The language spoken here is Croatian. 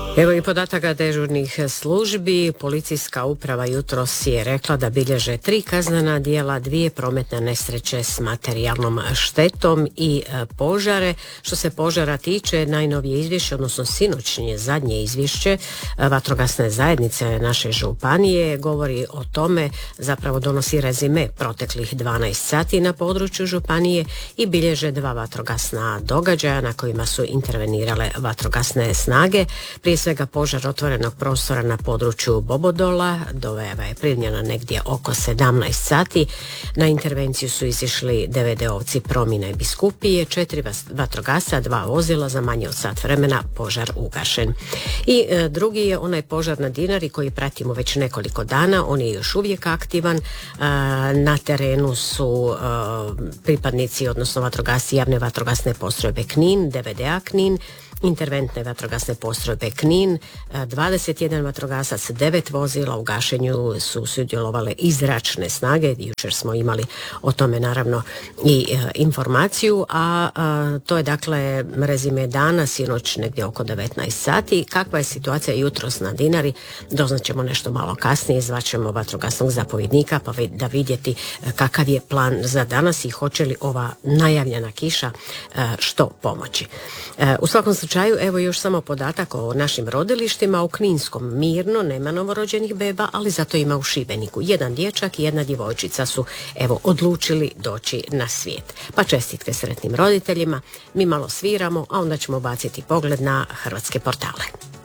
Evo i podataka dežurnih službi. Policijska uprava jutros je rekla da bilježe 3 kaznena djela, 2 prometne nesreće s materijalnom štetom i požare. Što se požara tiče, najnovije izvješće, odnosno sinoćnje zadnje izvješće vatrogasne zajednice naše županije govori o tome, zapravo donosi rezime proteklih 12 sati na području županije i bilježe 2 vatrogasna događaja na kojima su intervenirale vatrogasne snage. Prije svega požar otvorenog prostora na području Bobodola, dojava je primljena negdje oko 17 sati. Na intervenciju su izišli DVD-ovci Promina i Biskupije, 4 vatrogasca, 2 vozila, za manje od sat vremena požar ugašen. I drugi je onaj požar na Dinari koji pratimo već nekoliko dana, on je još uvijek aktivan. Na terenu su pripadnici, odnosno vatrogasci javne vatrogasne postrojbe Knin, DVD-a Knin, interventne vatrogasne postrojbe Knin, 21 vatrogasac, 9 vozila. U gašenju su sudjelovale i zračne snage. Jučer smo imali o tome naravno i informaciju, a to je dakle rezime dana, sinoć negdje oko 19 sati. Kakva je situacija jutros na Dinari, doznaćemo nešto malo kasnije, zvaćemo vatrogasnog zapovjednika pa da vidjeti kakav je plan za danas i hoće li ova najavljena kiša što pomoći. U svakom slučaju, evo još samo podatak o našim rodilištima. U Kninskom mirno, nema novorođenih beba, ali zato ima u Šibeniku. 1 dječak i 1 djevojčica su evo odlučili doći na svijet. Pa čestitke sretnim roditeljima, mi malo sviramo, a onda ćemo baciti pogled na hrvatske portale.